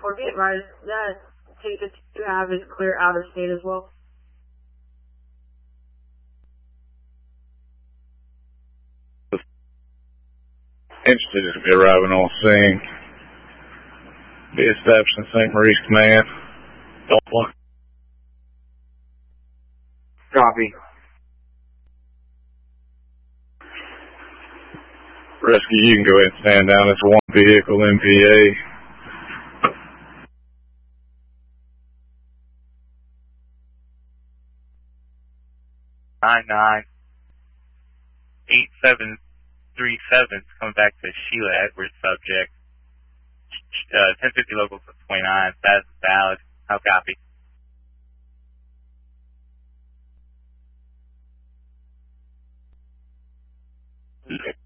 10-4, be advised that ticket that you have is clear out of state as well. Interested to be arriving on scene. Be establishing St. Maurice Command. Don't want. Copy. Rescue, you can go ahead and stand down. It's one vehicle MPA. Nine 8737 coming back to Sheila Edwards subject. 1050 local 29. That's valid. How copy? Okay.